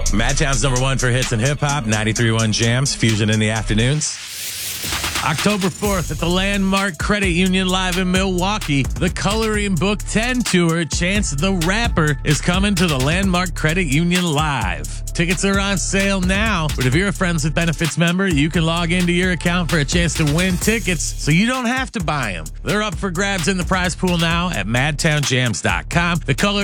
Madtown's number one for hits and hip hop, 93.1 Jams, Fusion in the afternoons. October 4th at the Landmark Credit Union Live in Milwaukee, the Coloring Book 10 Tour, Chance the Rapper, is coming to the Landmark Credit Union Live. Tickets are on sale now, but if you're a Friends with Benefits member, you can log into your account for a chance to win tickets, so you don't have to buy them. They're up for grabs in the prize pool now at madtownjams.com. The Coloring